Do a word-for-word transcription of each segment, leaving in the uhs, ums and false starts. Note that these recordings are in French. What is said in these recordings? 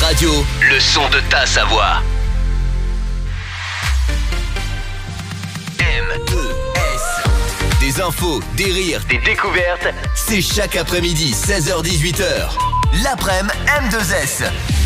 Radio, le son de ta Savoie. M E S. Des infos, des rires, des découvertes, c'est chaque après-midi, seize heures dix-huit heures. L'après-midi M deux S.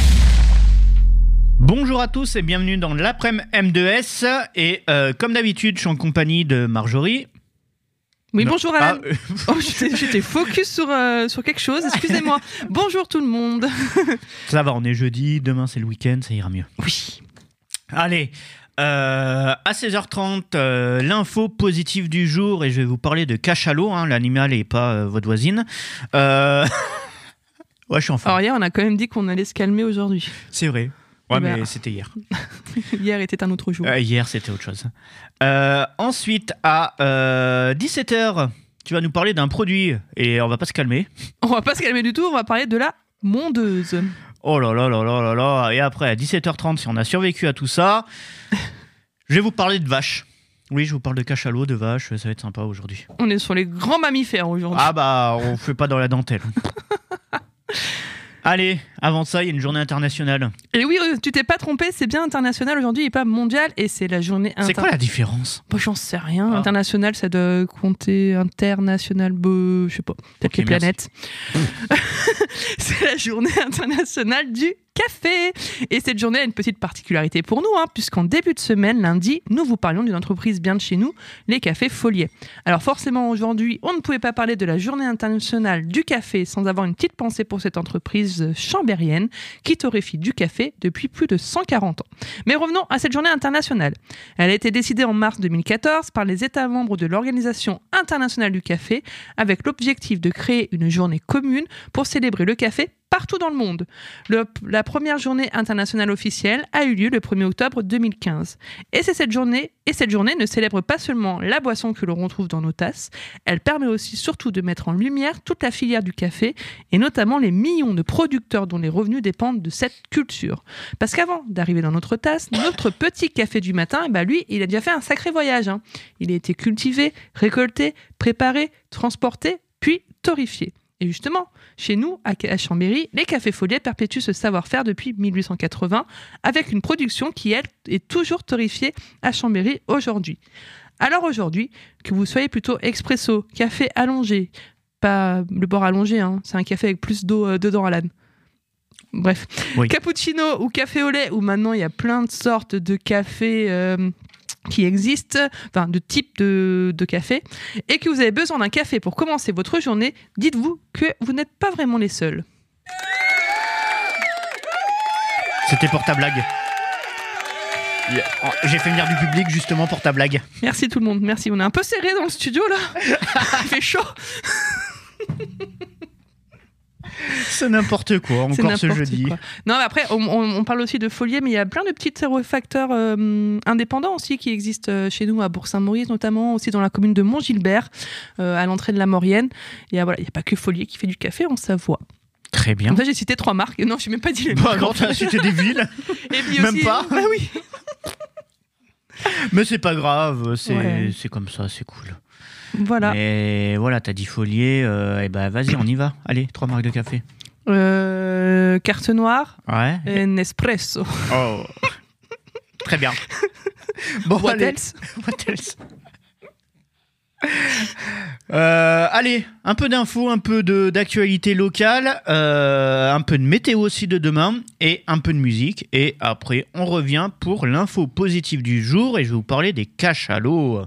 Bonjour à tous et bienvenue dans l'après-midi M deux S. Et euh, comme d'habitude, je suis en compagnie de Marjorie. Oui, Non. bonjour Alan. Ah, euh, Oh, j'étais, j'étais focus sur, euh, sur quelque chose, excusez-moi. Bonjour tout le monde. Ça va, on est jeudi, demain c'est le week-end, ça ira mieux. Oui. Allez, euh, à seize heures trente, euh, l'info positive du jour et je vais vous parler de cachalot, hein, l'animal et pas euh, votre voisine. Euh... ouais, je suis en forme. Alors hier, on a quand même dit qu'on allait se calmer aujourd'hui. C'est vrai. Ouais, Eh ben, mais c'était hier. Hier était un autre jour. Euh, hier, c'était autre chose. Euh, ensuite, à euh, dix-sept heures, tu vas nous parler d'un produit et on va pas se calmer. On va pas se calmer du tout, on va parler de la mondeuse. Oh là là là là là là. Et après, à dix-sept heures trente, si on a survécu à tout ça, je vais vous parler de vaches. Oui, je vous parle de cachalot, de vaches, ça va être sympa aujourd'hui. On est sur les grands mammifères aujourd'hui. Ah bah, on fait pas dans la dentelle. Allez, avant ça, il y a une journée internationale. Et oui, euh, tu t'es pas trompé, c'est bien international aujourd'hui et pas mondial. Et c'est la journée C'est inter... quoi la différence? Bah, j'en sais rien. Ah. International, ça doit compter international, bah, je sais pas, peut-être Ok, les merci. planètes. C'est la journée internationale du café. Et cette journée a une petite particularité pour nous, hein, puisqu'en début de semaine, lundi, nous vous parlions d'une entreprise bien de chez nous, les cafés Folliet. Alors forcément, aujourd'hui, on ne pouvait pas parler de la journée internationale du café sans avoir une petite pensée pour cette entreprise chambérienne qui torréfie du café depuis plus de cent quarante ans. Mais revenons à cette journée internationale. Elle a été décidée en mars deux mille quatorze par les États membres de l'Organisation internationale du café avec l'objectif de créer une journée commune pour célébrer le café partout dans le monde. Le, la première journée internationale officielle a eu lieu le premier octobre deux mille quinze. Et, c'est cette journée, et cette journée ne célèbre pas seulement la boisson que l'on retrouve dans nos tasses, elle permet aussi surtout de mettre en lumière toute la filière du café et notamment les millions de producteurs dont les revenus dépendent de cette culture. Parce qu'avant d'arriver dans notre tasse, notre petit café du matin, eh ben lui, il a déjà fait un sacré voyage. Hein. Il a été cultivé, récolté, préparé, transporté, puis torréfié. Et justement, chez nous, à Chambéry, les cafés Folliet perpétuent ce savoir-faire depuis mille huit cent quatre-vingts, avec une production qui, elle, est toujours torréfiée à Chambéry aujourd'hui. Alors aujourd'hui, que vous soyez plutôt expresso, café allongé, pas le bord allongé, hein, c'est un café avec plus d'eau euh, dedans à l'âne. Bref, Oui. Cappuccino ou café au lait, où maintenant il y a plein de sortes de cafés euh, qui existent, enfin de types de, de café, et que vous avez besoin d'un café pour commencer votre journée, dites-vous que vous n'êtes pas vraiment les seuls. C'était pour ta blague. Yeah. Oh, j'ai fait venir du public justement pour ta blague. Merci tout le monde, merci. On est un peu serré dans le studio là. Il fait chaud. C'est n'importe quoi, C'est encore ce n'importe jeudi. quoi. Non, mais après, on, on, on parle aussi de Folliet, mais il y a plein de petits torréfacteurs euh, indépendants aussi qui existent euh, chez nous à Bourg-Saint-Maurice, notamment aussi dans la commune de Montgilbert, euh, à l'entrée de la Maurienne. Il n'y a, voilà, a pas que Folliet qui fait du café en Savoie. Très bien. Comme ça, j'ai cité trois marques. Non, je n'ai même pas dit les Bah marques. non, t'as cité des villes. Et puis Même aussi, pas. Bah oui. Mais c'est pas grave, c'est, Ouais. c'est comme ça, c'est cool. Voilà. Mais voilà, t'as dit Folliet, euh, et bah vas-y, on y va. Allez, trois marques de café. Euh, carte noire, Ouais. et Nespresso. Oh. Très bien. Bon, What allez. else What else Euh, allez, un peu d'infos, un peu de, d'actualité locale, euh, un peu de météo aussi de demain et un peu de musique. Et après, on revient pour l'info positive du jour et je vais vous parler des cachalots.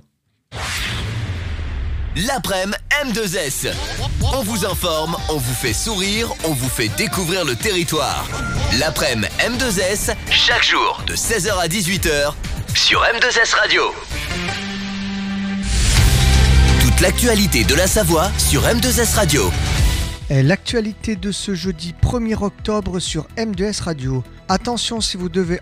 L'après-midi M deux S. On vous informe, on vous fait sourire, on vous fait découvrir le territoire. L'après-midi M deux S, chaque jour de seize heures à dix-huit heures sur M deux S Radio. Toute l'actualité de la Savoie sur M deux S Radio. Et l'actualité de ce jeudi premier octobre sur M deux S Radio. Attention, si vous devez